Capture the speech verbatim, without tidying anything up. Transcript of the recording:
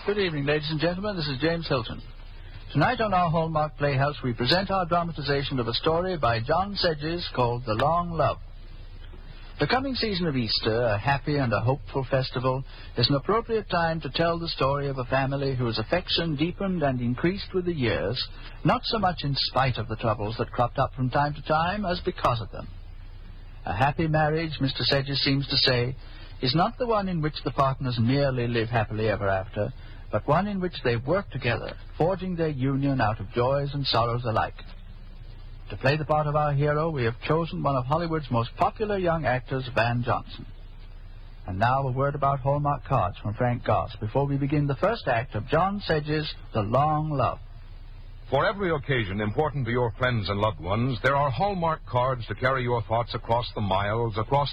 Good evening, ladies and gentlemen. This is James Hilton. Tonight on our Hallmark Playhouse, we present our dramatization of a story by John Sedges called The Long Love. The coming season of Easter, a happy and a hopeful festival, is an appropriate time to tell the story of a family whose affection deepened and increased with the years, not so much in spite of the troubles that cropped up from time to time as because of them. A happy marriage, Mister Sedges seems to say, is not the one in which the partners merely live happily ever after, but one in which they work together, forging their union out of joys and sorrows alike. To play the part of our hero, we have chosen one of Hollywood's most popular young actors, Van Johnson. And now a word about Hallmark cards from Frank Goss before we begin the first act of John Sedges' The Long Love. For every occasion important to your friends and loved ones, there are Hallmark cards to carry your thoughts across the miles, across